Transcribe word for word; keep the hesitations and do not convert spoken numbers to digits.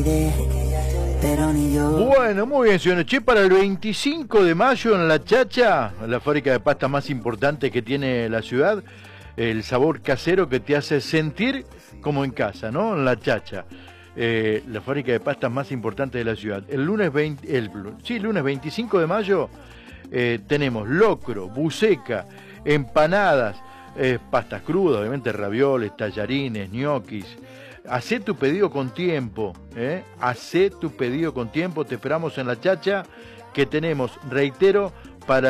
Pero ni yo. Bueno, muy bien, señores. Che, para el veinticinco de mayo en La Chacha, la fábrica de pasta más importante que tiene la ciudad, el sabor casero que te hace sentir como en casa, ¿no? En La Chacha, eh, la fábrica de pastas más importante de la ciudad. El lunes veinte, el, sí, lunes veinticinco de mayo eh, tenemos locro, buceca, empanadas, eh, pastas crudas, obviamente ravioles, tallarines, ñoquis. Hacé tu pedido con tiempo, ¿eh? Hacé tu pedido con tiempo, te esperamos en La Chacha, que tenemos, reitero,